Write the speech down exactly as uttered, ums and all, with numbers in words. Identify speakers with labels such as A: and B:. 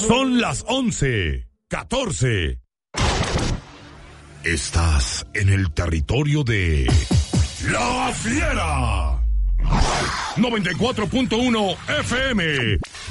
A: Son las once, catorce. Estás en el territorio de La Fiera. noventa y cuatro punto uno F M.